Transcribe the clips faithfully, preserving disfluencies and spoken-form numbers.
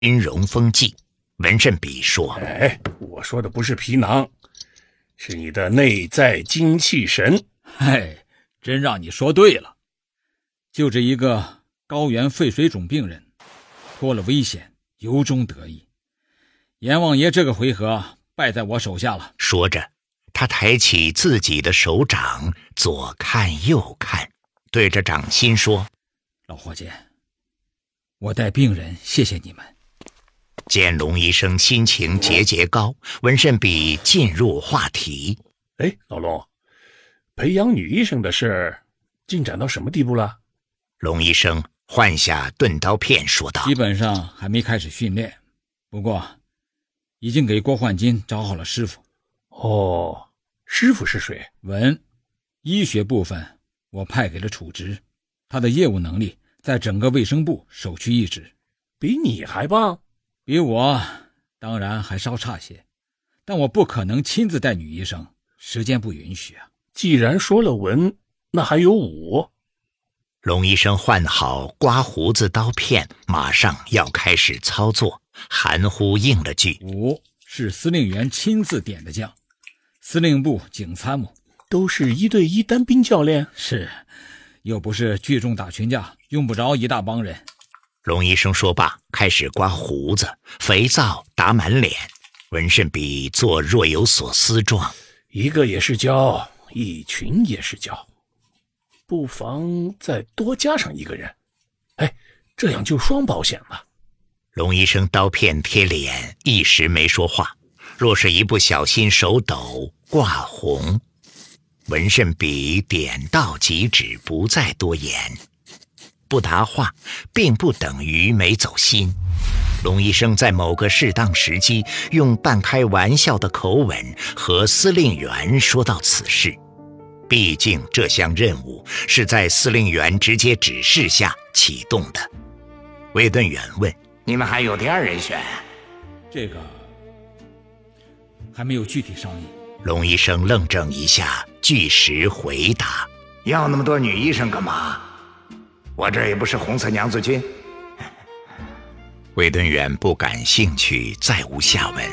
军容风纪。文慎比说： 哎，我说的不是皮囊，是你的内在精气神。 嘿，真让你说对了。就这一个高原肺水肿病人，脱了危险，由衷得意。阎王爷这个回合败在我手下了。 说着，他抬起自己的手掌，左看右看，对着掌心说： 老伙计，我带病人谢谢你们。 见龙医生心情节节高，文慎比进入话题： 哎，老龙，培养女医生的事进展到什么地步了？ 龙医生换下钝刀片说道： 基本上还没开始训练，不过已经给郭焕金找好了师傅。 哦，师傅是谁？ 文，医学部分我派给了楚直，他的业务能力在整个卫生部首屈一指。 比你还棒？ 比我当然还稍差些，但我不可能亲自带女医生，时间不允许啊。 既然说了文，那还有武。 龙医生换好刮胡子刀片，马上要开始操作，含糊应了句： 武是司令员亲自点的将，司令部警参谋。 都是一对一单兵教练？ 是，又不是聚众打群架，用不着一大帮人。 龙医生说罢，开始刮胡子，肥皂打满脸。文慎比做若有所思状： 一个也是教，一群也是教，不妨再多加上一个人，哎，这样就双保险了。 龙医生刀片贴脸，一时没说话。若是一不小心手抖挂红，文慎比点到即止，不再多言。不答话并不等于没走心。龙医生在某个适当时机，用半开玩笑的口吻和司令员说到此事。毕竟这项任务是在司令员直接指示下启动的。魏顿远问：你们还有第二人选？ 这个还没有具体商议。 龙医生愣怔一下，据实回答：要那么多女医生干嘛？我这也不是红色娘子军。魏敦远不感兴趣，再无下文。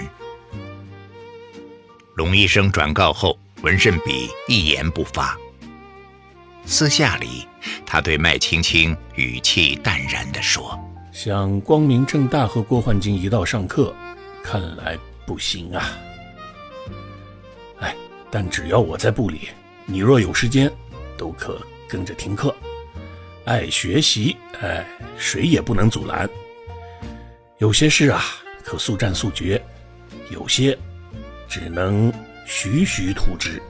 龙医生转告后，文慎比一言不发。私下里，他对麦青青语气淡然地说： 想光明正大和郭焕金一道上课，看来不行啊。哎，但只要我在部里，你若有时间，都可跟着听课。爱学习，哎，谁也不能阻拦。有些事啊，可速战速决，有些只能徐徐图之。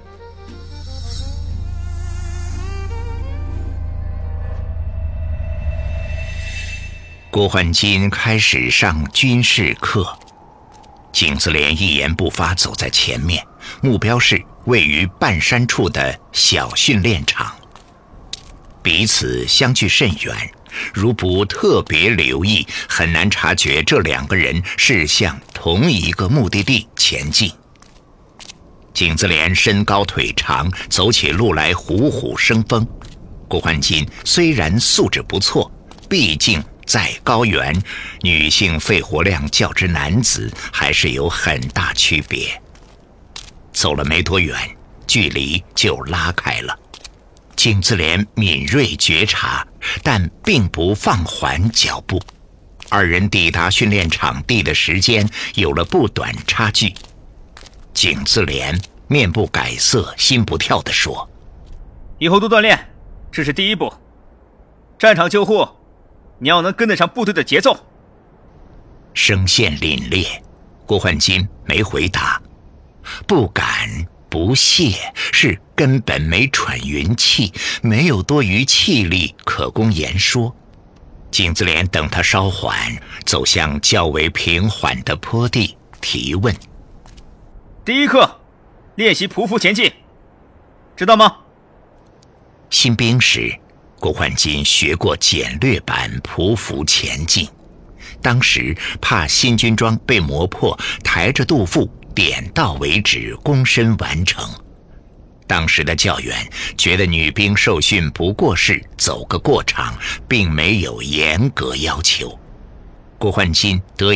郭焕金开始上军事课，景子莲一言不发走在前面，目标是位于半山处的小训练场。彼此相距甚远，如不特别留意，很难察觉这两个人是向同一个目的地前进。景子莲身高腿长，走起路来虎虎生风。郭焕金虽然素质不错，毕竟在高原，女性肺活量较之男子还是有很大区别。走了没多远，距离就拉开了。景子莲敏锐觉察，但并不放缓脚步。二人抵达训练场地的时间有了不短差距。景子莲面不改色，心不跳地说： 以后多锻炼，这是第一步。战场救护，你要能跟得上部队的节奏。 声线凛冽，郭焕金没回答，不敢不屑，是根本没喘匀气，没有多余气力可供言说。景子莲等他稍缓，走向较为平缓的坡地，提问： 第一课，练习匍匐前进，知道吗？ 新兵时，郭焕金学过简略版匍匐前进，当时怕新军装被磨破，抬着肚腹点到为止，躬身完成。当时的教员觉得女兵受训不过是走个过场，并没有严格要求。 郭焕金得